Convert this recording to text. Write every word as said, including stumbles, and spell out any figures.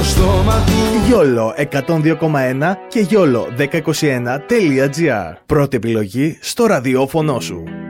στόμα του. Γιόλο εκατόν δύο κόμμα ένα και γιόλο δέκα είκοσι ένα τελεία τζι άρ. Πρώτη επιλογή στο ραδιόφωνο σου.